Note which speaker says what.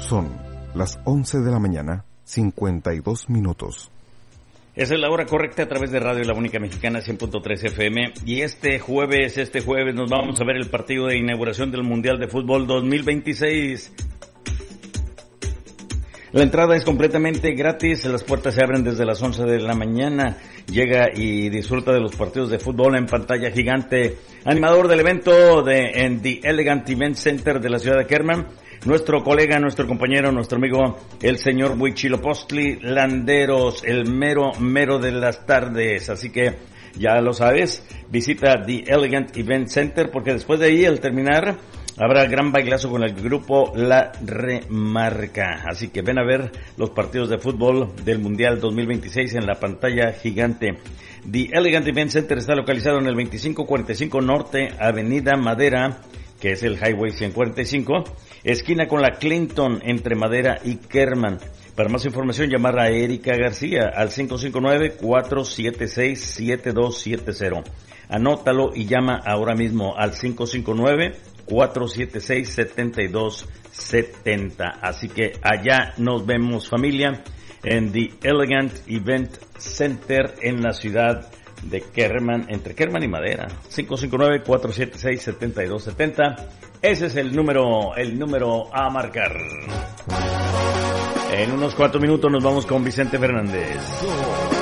Speaker 1: Son las 11 de la mañana, 52 minutos.
Speaker 2: Esa es la hora correcta a través de Radio La Única Mexicana 100.3 FM. Y este jueves nos vamos a ver el partido de inauguración del Mundial de Fútbol 2026. La entrada es completamente gratis, las puertas se abren desde las 11 de la mañana. Llega y disfruta de los partidos de fútbol en pantalla gigante. Animador del evento en The Elegant Event Center de la ciudad de Kerman, nuestro colega, nuestro compañero, nuestro amigo, el señor Huitzilopochtli Landeros, el mero de las tardes. Así que ya lo sabes, visita The Elegant Event Center, porque después de ahí, al terminar, habrá gran bailazo con el grupo La Remarca. Así que ven a ver los partidos de fútbol del Mundial 2026 en la pantalla gigante. The Elegant Event Center está localizado en el 2545 Norte, Avenida Madera, que es el Highway 145, esquina con la Clinton, entre Madera y Kerman. Para más información, llamar a Erika García al 559-476-7270. Anótalo y llama ahora mismo al 559-476-7270. Así que allá nos vemos, familia, en The Elegant Event Center en la ciudad de Kerman, entre Kerman y Madera. 559-476-7270. Ese es el número a marcar. En unos cuantos minutos nos vamos con Vicente Fernández.